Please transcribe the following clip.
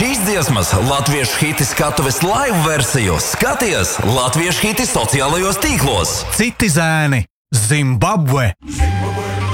Šīs dziesmas latviešu hiti skatuves live versiju skaties latviešu hiti sociālajos tīklos. Citi zēni, Zimbabve.